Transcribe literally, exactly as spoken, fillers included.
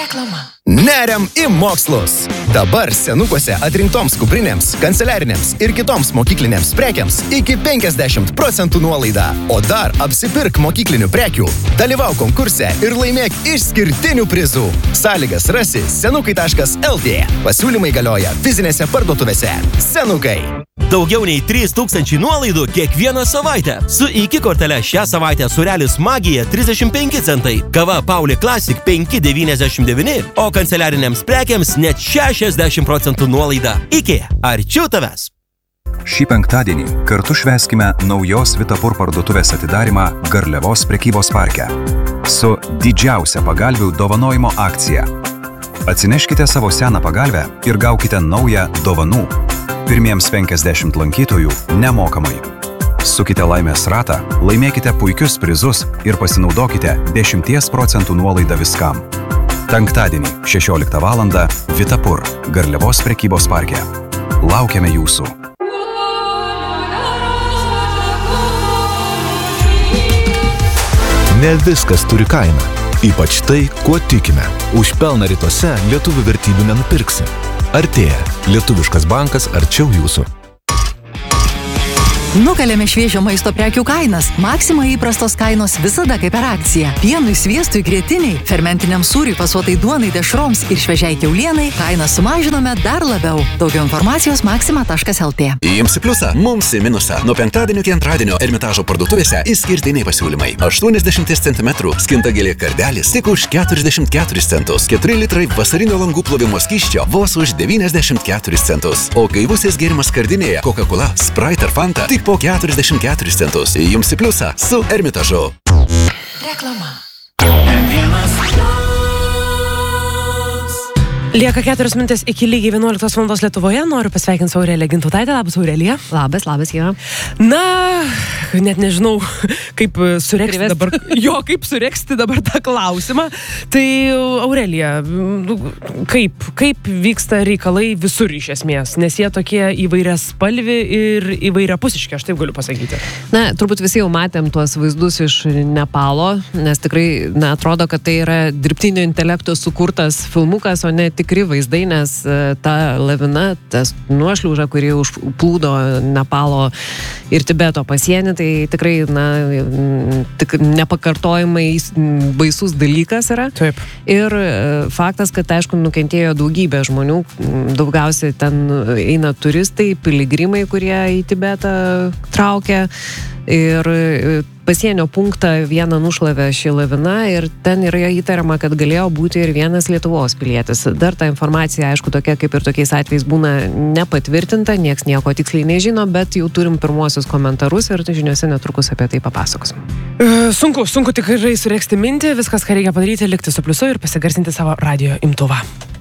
Reklama. Neriam į mokslus. Dabar senukuose atrinktoms kuprinėms, kanceliarinėms ir kitoms mokyklinėms prekiams iki penkiasdešimt procentų nuolaida. O dar apsipirk mokyklinių prekių, dalyvau konkurse ir laimėk išskirtinių prizų. Sąlygas rasi senukai taškas el tė. Pasiūlymai galioja fizinėse parduotuvėse. Senukai. Daugiau nei trys tūkstančiai nuolaidų kiekvieną savaitę. Su iki kortele šią savaitę Sūrelis Magija trisdešimt penki centai, kava Pauli Classic penki devyniasdešimt devyni, o kanceliarinėms prekiams net šešiasdešimt procentų nuolaida. Iki, arčiau tavęs. Šį penktadienį kartu švęskime naujos Vitapur parduotuvės atidarimą Garliavos prekybos parke su didžiausia pagalvių dovanojimo akcija. Atsineškite savo seną pagalvę ir gaukite naują dovanų. Pirmiems penkiasdešimt lankytojų nemokamai. Sukite laimės ratą, laimėkite puikius prizus ir pasinaudokite dešimties procentų nuolaidą viskam. Penktadienį, šešioliktą valandą, Vitapur, Garliavos prekybos parke. Laukiame jūsų. Ne viskas turi kainą. Ypač tai, kuo tikime. Už pelną rytuose lietuvių vertybių nenupirksi. Artėja. Lietuviškas bankas arčiau jūsų. Nukalėme šviežio maisto prekių kainas. Maxima įprastos kainos visada kaip per akciją. Pienui, sviestui, grietiniai, fermentiniam sūriui, pasuotai duonai, dešroms ir šviežiai kiaulienai kainą sumažinome dar labiau. Daugiau informacijos maxima taškas el tė. Jums į pliusą, mums į minusą. Nuo penktadienio iki antradienio Ermitažo parduotuvėse išskirtiniai pasiūlymai. aštuoniasdešimt centimetrų skintagėlė kardelis tik už keturiasdešimt keturis centus. keturi litrai vasarinio langų plovimo skysčio vos už devyniasdešimt keturis centus. O gaivusis gėrimas skardinėje Coca-Cola, Sprite ar Fanta tik po keturiasdešimt keturis centus. Jums į pliusą su Ermitažu. Reklama. Lieka keturios minutės iki lygiai vienuoliktos valandos Lietuvoje. Noriu pasveikinti Aureliją Gintautaitę. Labas, Aurelija. Labas, labas, jo. Na, net nežinau, kaip sureksti dabar, jo, kaip sureksti dabar tą klausimą. Tai, Aurelija, kaip, kaip vyksta reikalai visur iš esmės? Nes jie tokie įvairias spalvi ir įvairiapusiški, aš taip galiu pasakyti. Na, turbūt visi jau matėm tuos vaizdus iš Nepalo, nes tikrai, na, atrodo, kad tai yra dirbtinio intelekto sukurtas filmukas, o ne tikri vaizdai, nes ta lavina, tas nuošliauža, kuri užplūdo Nepalo ir Tibeto pasienį, tai tikrai, na, tik nepakartojamai baisus dalykas yra. Taip. Ir faktas, kad, aišku, nukentėjo daugybė žmonių, daugiausiai ten eina turistai, piligrimai, kurie į Tibetą traukia. Ir pasienio punktą vieną nušlavė ši lavina ir ten yra įtariama, kad galėjo būti ir vienas Lietuvos pilietis. Dar ta informacija, aišku, tokia kaip ir tokiais atvejais būna nepatvirtinta, nieks nieko tiksliai nežino, bet jau turim pirmuosius komentarus ir žiniuose netrukus apie tai papasakosim. Sunku, sunku tikrai sureksti mintį, viskas, ką reikia padaryti, likti su pliusu ir pasigarsinti savo radijo imtuvą.